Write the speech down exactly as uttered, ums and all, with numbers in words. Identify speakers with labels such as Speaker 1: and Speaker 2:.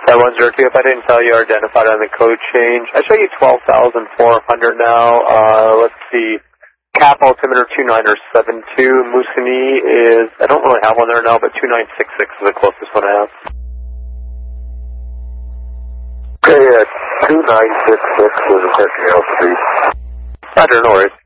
Speaker 1: five one zero two, if I didn't tell you, are identified on the code change. I show you twelve thousand four hundred now. Uh, let's see. Cap altimeter two nine seven two. Moosonee is, I don't really have one there now, but two nine six six is the closest one I have.
Speaker 2: Okay, uh, two nine six six is approaching altitude.
Speaker 1: Roger, no worries.